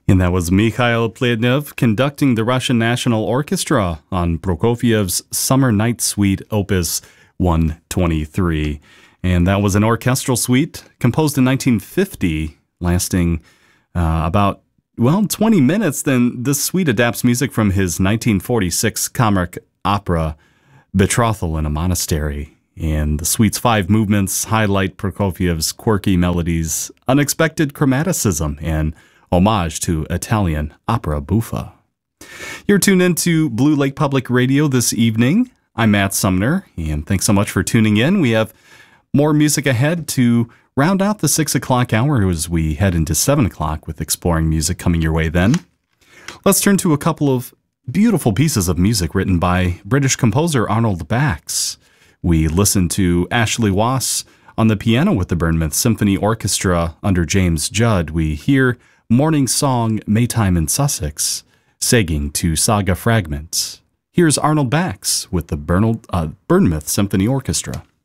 And that was Mikhail Plednev conducting the Russian National Orchestra on Prokofiev's Summer Night Suite, Opus 123. And that was an orchestral suite composed in 1950, lasting about 20 minutes. Then this suite adapts music from his 1946 Kammerch opera, Betrothal in a Monastery. And the suite's 5 movements highlight Prokofiev's quirky melodies, unexpected chromaticism, and homage to Italian opera buffa. You're tuned into Blue Lake Public Radio this evening. I'm Matt Sumner, and thanks so much for tuning in. We have more music ahead to round out the 6 o'clock hour as we head into 7 o'clock with exploring music coming your way then. Let's turn to a couple of beautiful pieces of music written by British composer Arnold Bax. We listened to Ashley Wass on the piano with the Bournemouth Symphony Orchestra under James Judd. We hear Morning Song, Maytime in Sussex, Sagging to Saga Fragments. Here's Arnold Bax with the Bournemouth Symphony Orchestra.